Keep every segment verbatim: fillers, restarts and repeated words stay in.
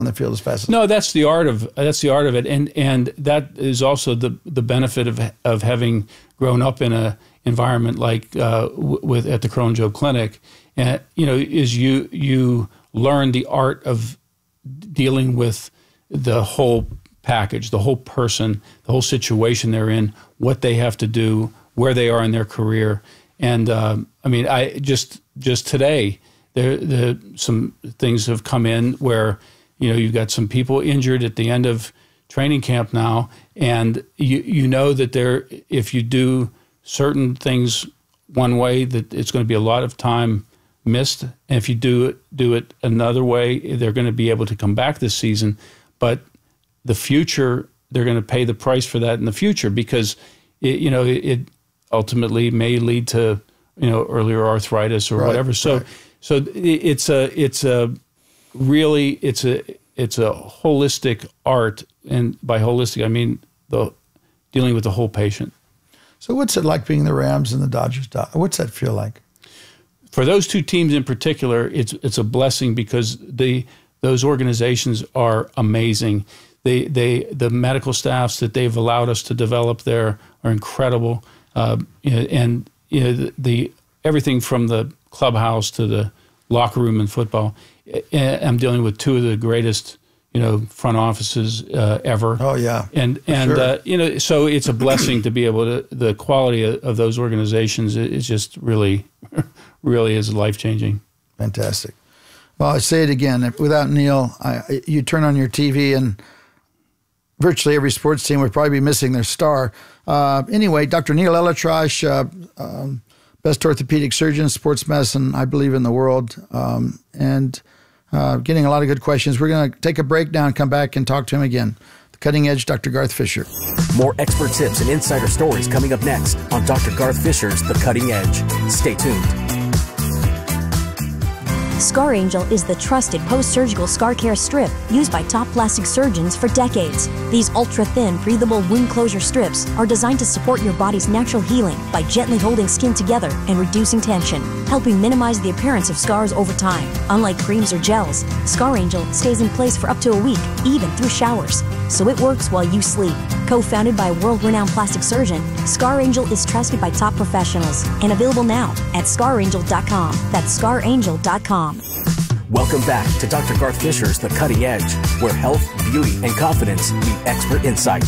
on the field as fast as no. That's the art of that's the art of it, and and that is also the the benefit of of having grown up in a environment like uh, w with at the Crow Joe Clinic, and you know is you you learn the art of dealing with the whole package, the whole person, the whole situation they're in, what they have to do, where they are in their career, and um, I mean, I just just today there there some things have come in where. You know, you've got some people injured at the end of training camp now, and you you know that there, if you do certain things one way, that it's going to be a lot of time missed. And if you do it do it another way, they're going to be able to come back this season. But the future, they're going to pay the price for that in the future because, it, you know, it, it ultimately may lead to you know earlier arthritis or right, whatever. So right. so it's a it's a really it's a it's a holistic art, and by holistic I mean the dealing with the whole patient. So what's it like being the Rams and the Dodgers? What's that feel like? For those two teams in particular, it's it's a blessing because the those organizations are amazing. They they the medical staffs that they've allowed us to develop there are incredible, uh, and you know the, the everything from the clubhouse to the locker room in football. I'm dealing with two of the greatest, you know, front offices uh, ever. Oh yeah, and and sure. uh, you know, so it's a blessing to be able to. The quality of, of those organizations is just really, really is life changing. Fantastic. Well, I say it again. Without Neil, I, you turn on your T V and virtually every sports team would probably be missing their star. Uh, anyway, Doctor Neil ElAttrache, uh, um, best orthopedic surgeon, sports medicine, I believe, in the world, um, and uh, getting a lot of good questions. We're going to take a break now and come back and talk to him again. The Cutting Edge, Doctor Garth Fisher. More expert tips and insider stories coming up next on Doctor Garth Fisher's The Cutting Edge. Stay tuned. Scar Angel is the trusted post-surgical scar care strip used by top plastic surgeons for decades. These ultra-thin, breathable wound closure strips are designed to support your body's natural healing by gently holding skin together and reducing tension, helping minimize the appearance of scars over time. Unlike creams or gels, Scar Angel stays in place for up to a week, even through showers, so it works while you sleep. Co-founded by a world-renowned plastic surgeon, Scar Angel is trusted by top professionals and available now at scar angel dot com. That's scar angel dot com. Welcome back to Doctor Garth Fisher's The Cutting Edge, where health, beauty, and confidence meet expert insight.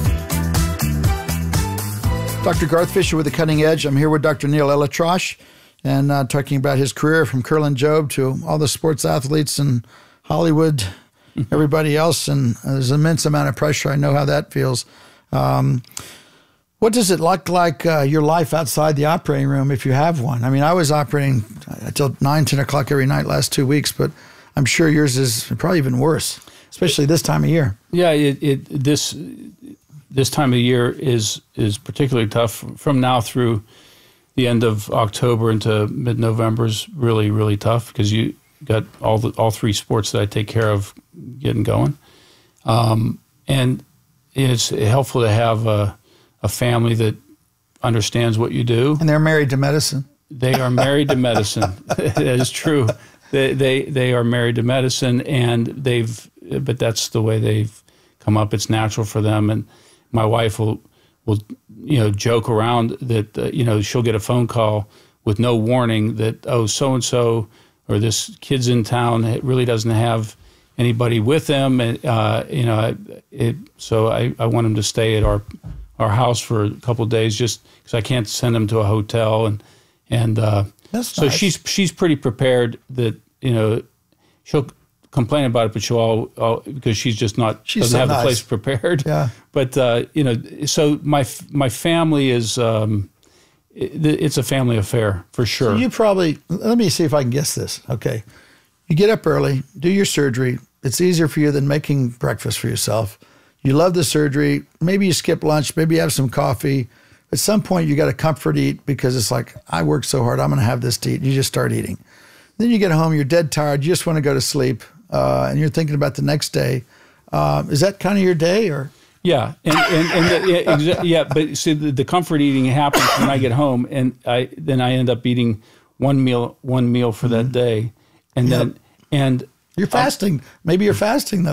Doctor Garth Fisher with The Cutting Edge. I'm here with Doctor Neil ElAttrache and uh, talking about his career from Kerlan Jobe to all the sports athletes in Hollywood, everybody else, and there's an immense amount of pressure. I know how that feels. Um, what does it look like, uh, your life outside the operating room, if you have one? I mean, I was operating until nine, ten o'clock every night last two weeks, but I'm sure yours is probably even worse, especially this time of year. Yeah, it, it this this time of year is is particularly tough. From now through the end of October into mid-November is really, really tough because you got all the all three sports that I take care of getting going, um, and it's helpful to have a, a family that understands what you do. And they're married to medicine. They are married to medicine. That is true. They, they they are married to medicine, and they've. But that's the way they've come up. It's natural for them. And my wife will will you know joke around that uh, you know she'll get a phone call with no warning that oh so and so or this kid's in town. It really doesn't have anybody with them, and uh, you know it. So I I want them to stay at our our house for a couple of days just because I can't send them to a hotel and. And uh, That's so nice. she's she's pretty prepared that you know she'll complain about it, but she'll all, all because she's just not She's doesn't so have nice. the place prepared. Yeah. But uh, you know, so my my family is um, it, it's a family affair for sure. So you probably let me see if I can guess this. Okay, you get up early, do your surgery. It's easier for you than making breakfast for yourself. You love the surgery. Maybe you skip lunch. Maybe you have some coffee. At some point, you got to comfort eat because it's like, I worked so hard, I'm going to have this to eat. You just start eating. Then you get home, you're dead tired, you just want to go to sleep, uh, and you're thinking about the next day. Uh, is that kind of your day, or? Yeah, and and, and the, yeah, exa yeah, but see, the, the comfort eating happens when I get home, and I then I end up eating one meal one meal for that day, and then Yep. and You're fasting. Maybe you're fasting though.